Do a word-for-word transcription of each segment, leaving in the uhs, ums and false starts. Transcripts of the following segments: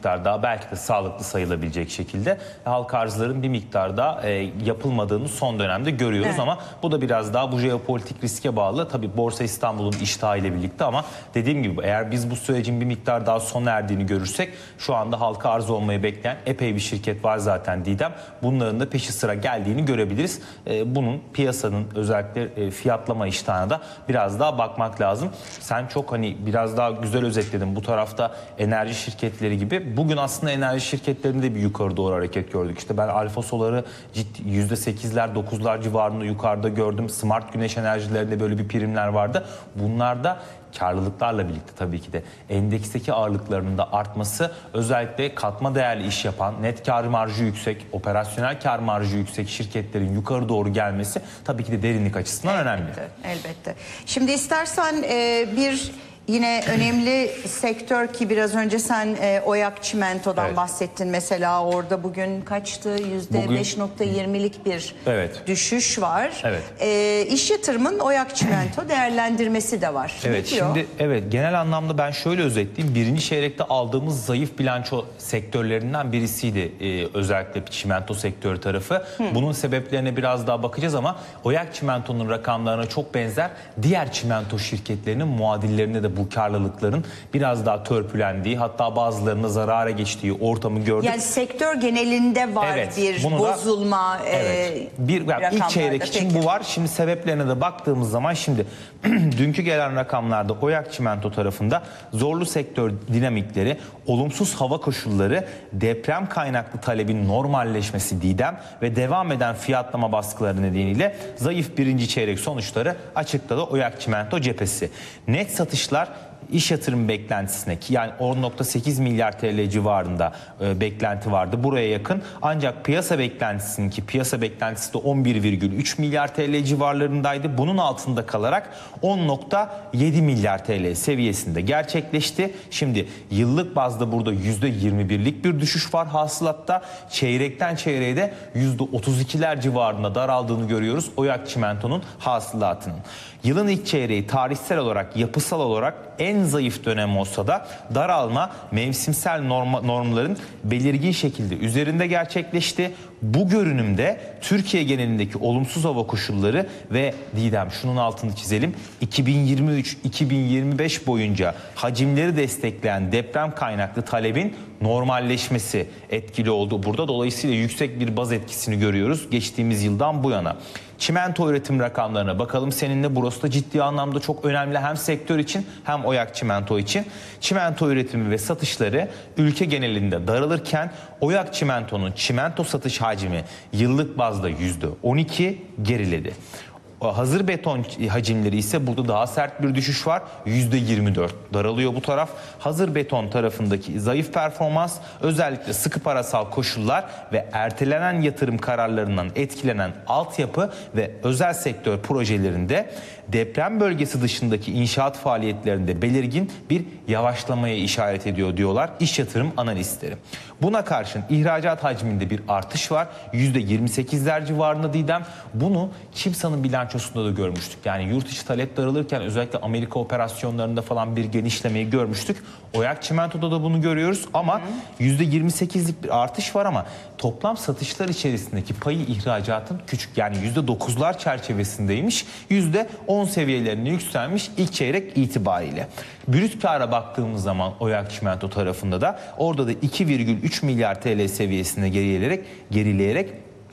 miktar daha belki de sağlıklı sayılabilecek şekilde halka arzların bir miktar daha e, yapılmadığını son dönemde görüyoruz. Evet. Ama bu da biraz daha bu jeopolitik riske bağlı. Tabii Borsa İstanbul'un iştahı ile birlikte ama dediğim gibi eğer biz bu sürecin bir miktar daha sona erdiğini görürsek şu anda halka arz olmayı bekleyen epey bir şirket var zaten Didem. Bunların da peşi sıra geldiğini görebiliriz. E, bunun piyasanın özellikle e, fiyatlama iştahına da biraz daha bakmak lazım. Sen çok hani biraz daha güzel özetledin. Bu tarafta enerji şirketleri gibi. Bugün aslında enerji şirketlerinde bir yukarı doğru hareket gördük. İşte ben Alfa Solar'ı ciddi yüzde sekizler dokuzlar civarında yukarıda gördüm. Smart güneş enerjilerinde böyle bir primler vardı. Bunlarda karlılıklarla birlikte tabii ki de endeksteki ağırlıklarının da artması, özellikle katma değerli iş yapan, net kar marjı yüksek, operasyonel kar marjı yüksek şirketlerin yukarı doğru gelmesi tabii ki de derinlik açısından elbette, önemli. Elbette. Şimdi istersen e, bir yine önemli sektör ki biraz önce sen e, Oyak Çimento'dan evet. bahsettin. Mesela orada bugün kaçtı? yüzde beş nokta yirmilik bir evet. düşüş var. Evet. E, iş yatırımın Oyak Çimento değerlendirmesi de var. Evet, şimdi evet genel anlamda ben şöyle özetleyeyim. Birinci çeyrekte aldığımız zayıf bilanço sektörlerinden birisiydi e, özellikle çimento sektörü tarafı. Hı. Bunun sebeplerine biraz daha bakacağız ama Oyak Çimento'nun rakamlarına çok benzer diğer çimento şirketlerinin muadillerine de bu karlılıkların biraz daha törpülendiği, hatta bazılarında zarara geçtiği ortamı gördük. Yani sektör genelinde var evet, bir bozulma. Da, evet. Bir yani ilk çeyrek için peki. Bu var. Şimdi sebeplerine de baktığımız zaman şimdi dünkü gelen rakamlarda Oyak Çimento tarafında zorlu sektör dinamikleri, olumsuz hava koşulları, deprem kaynaklı talebin normalleşmesi Didem ve devam eden fiyatlama baskıları nedeniyle zayıf birinci çeyrek sonuçları açıkladı Oyak Çimento cephesi. Net satışlar İş yatırım beklentisine ki yani on nokta sekiz milyar T L civarında e, beklenti vardı. Buraya yakın. Ancak piyasa beklentisinin ki piyasa beklentisi de on bir virgül üç milyar T L civarlarındaydı. Bunun altında kalarak on nokta yedi milyar T L seviyesinde gerçekleşti. Şimdi yıllık bazda burada yüzde yirmi birlik bir düşüş var hasılatta. Çeyrekten çeyreğe de yüzde otuz ikiler civarında daraldığını görüyoruz Oyak Çimento'nun hasılatının. Yılın ilk çeyreği tarihsel olarak, yapısal olarak en zayıf dönem olsa da daralma mevsimsel norma, normların belirgin şekilde üzerinde gerçekleşti. Bu görünümde Türkiye genelindeki olumsuz hava koşulları ve Didem şunun altını çizelim, iki bin yirmi üç iki bin yirmi beş boyunca hacimleri destekleyen deprem kaynaklı talebin normalleşmesi etkili oldu burada. Dolayısıyla yüksek bir baz etkisini görüyoruz geçtiğimiz yıldan bu yana. Çimento üretim rakamlarına bakalım seninle. Burası da ciddi anlamda çok önemli hem sektör için hem Oyak Çimento için. Çimento üretimi ve satışları ülke genelinde daralırken Oyak Çimento'nun çimento satış hacmi yıllık bazda yüzde on iki geriledi. Hazır beton hacimleri ise burada daha sert bir düşüş var. yüzde yirmi dört daralıyor bu taraf. Hazır beton tarafındaki zayıf performans, özellikle sıkı parasal koşullar ve ertelenen yatırım kararlarından etkilenen altyapı ve özel sektör projelerinde deprem bölgesi dışındaki inşaat faaliyetlerinde belirgin bir yavaşlamaya işaret ediyor diyorlar iş yatırım analistleri. Buna karşın ihracat hacminde bir artış var. yüzde yirmi sekizler civarında Didem. Bunu Çimsa'nın bilançosunda da görmüştük. Yani yurt içi talep daralırken özellikle Amerika operasyonlarında falan bir genişlemeyi görmüştük. Oyak Çimento'da da bunu görüyoruz ama yüzde yirmi sekizlik bir artış var ama toplam satışlar içerisindeki payı ihracatın küçük, yani yüzde dokuzlar çerçevesindeymiş. yüzde on seviyelerine yükselmiş ilk çeyrek itibariyle. Brüt kâra baktığımız zaman Oyak Çimento tarafında da orada da iki virgül üç milyar T L seviyesine gerileyerek gerileyerek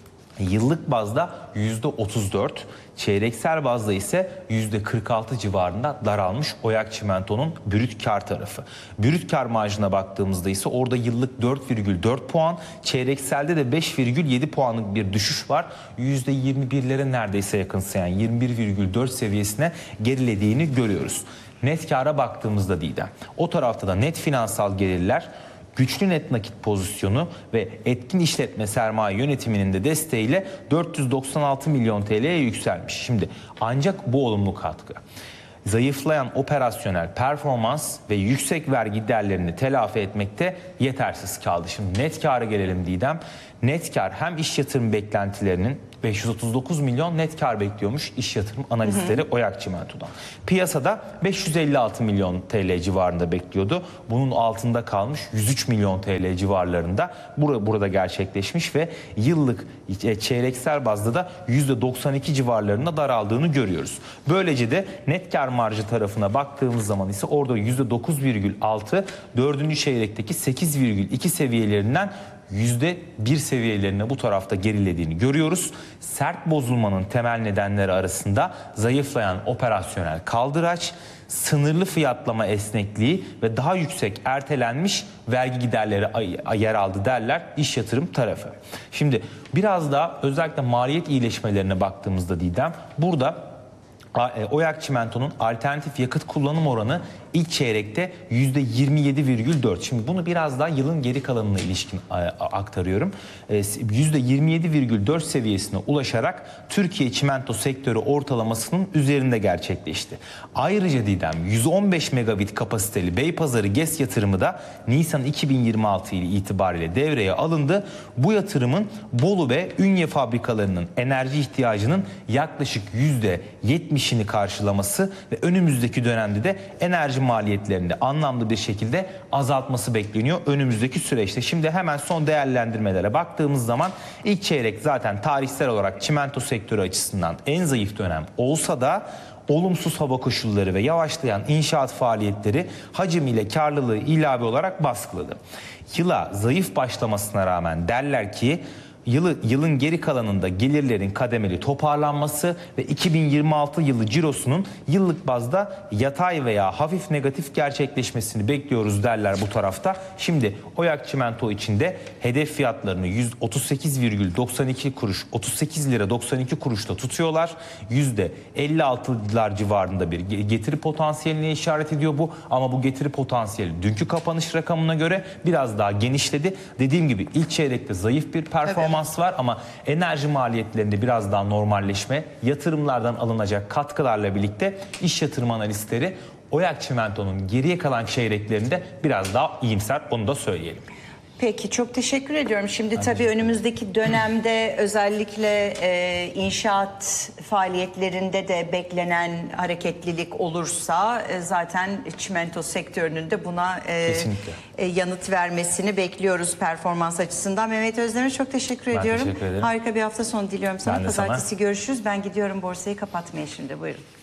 yıllık bazda yüzde otuz dört, çeyreksel bazda ise yüzde kırk altı civarında daralmış Oyak Çimento'nun brüt kar tarafı. Brüt kar marjına baktığımızda ise orada yıllık dört virgül dört puan, çeyrekselde de beş virgül yedi puanlık bir düşüş var. yüzde yirmi birlere neredeyse yakınsayan yirmi bir virgül dört seviyesine gerilediğini görüyoruz. Net kâra baktığımızda Didem, o tarafta da net finansal gelirler, güçlü net nakit pozisyonu ve etkin işletme sermaye yönetiminin de desteğiyle dört yüz doksan altı milyon T L'ye yükselmiş. Şimdi ancak bu olumlu katkı zayıflayan operasyonel performans ve yüksek vergi değerlerini telafi etmekte yetersiz kaldı. Şimdi net kâra gelelim Didem. Net kar hem iş yatırım beklentilerinin beş yüz otuz dokuz milyon net kar bekliyormuş iş yatırım analistleri Oyak Çimento'dan. Piyasada beş yüz elli altı milyon T L civarında bekliyordu. Bunun altında kalmış yüz üç milyon T L civarlarında burada, burada gerçekleşmiş ve yıllık çeyreksel bazda da yüzde doksan iki civarlarında daraldığını görüyoruz. Böylece de net kar marjı tarafına baktığımız zaman ise orada yüzde dokuz virgül altı, dördüncü çeyrekteki sekiz virgül iki seviyelerinden yüzde bir seviyelerine bu tarafta gerilediğini görüyoruz. Sert bozulmanın temel nedenleri arasında zayıflayan operasyonel kaldıraç, sınırlı fiyatlama esnekliği ve daha yüksek ertelenmiş vergi giderleri yer aldı derler iş yatırım tarafı. Şimdi biraz daha özellikle maliyet iyileşmelerine baktığımızda Didem, burada Oyak Çimento'nun alternatif yakıt kullanım oranı ilk çeyrekte yüzde yirmi yedi virgül dört. Şimdi bunu biraz daha yılın geri kalanına ilişkin aktarıyorum. yüzde yirmi yedi virgül dört seviyesine ulaşarak Türkiye çimento sektörü ortalamasının üzerinde gerçekleşti. Ayrıca Didem, yüz on beş megabit kapasiteli Beypazarı GES yatırımı da Nisan iki bin yirmi altı yılı itibariyle devreye alındı. Bu yatırımın Bolu ve Ünye fabrikalarının enerji ihtiyacının yaklaşık yüzde yetmişini karşılaması ve önümüzdeki dönemde de enerji maliyetlerini anlamlı bir şekilde azaltması bekleniyor önümüzdeki süreçte. Şimdi hemen son değerlendirmelere baktığımız zaman ilk çeyrek zaten tarihsel olarak çimento sektörü açısından en zayıf dönem olsa da olumsuz hava koşulları ve yavaşlayan inşaat faaliyetleri hacim ile karlılığı ilave olarak baskıladı. Yıla zayıf başlamasına rağmen derler ki Yılı, yılın geri kalanında gelirlerin kademeli toparlanması ve iki bin yirmi altı yılı cirosunun yıllık bazda yatay veya hafif negatif gerçekleşmesini bekliyoruz derler bu tarafta. Şimdi Oyak Çimento içinde hedef fiyatlarını yüz otuz sekiz virgül doksan iki kuruş, otuz sekiz lira doksan iki kuruşta tutuyorlar. yüzde elli altılar civarında bir getiri potansiyeline işaret ediyor bu. Ama bu getiri potansiyeli dünkü kapanış rakamına göre biraz daha genişledi. Dediğim gibi ilk çeyrekte zayıf bir performans var ama enerji maliyetlerinde biraz daha normalleşme, yatırımlardan alınacak katkılarla birlikte iş yatırım analistleri Oyak Çimento'nun geriye kalan çeyreklerinde biraz daha iyimser, onu da söyleyelim. Peki, çok teşekkür ediyorum. Şimdi ben tabii önümüzdeki dönemde özellikle e, inşaat faaliyetlerinde de beklenen hareketlilik olursa e, zaten çimento sektörünün de buna e, e, yanıt vermesini bekliyoruz performans açısından. Mehmet Özdemir'e çok teşekkür ben ediyorum. Teşekkür ederim. Harika bir hafta sonu diliyorum sana. Ben Pazartesi sana. görüşürüz. Ben gidiyorum borsayı kapatmaya şimdi. Buyurun.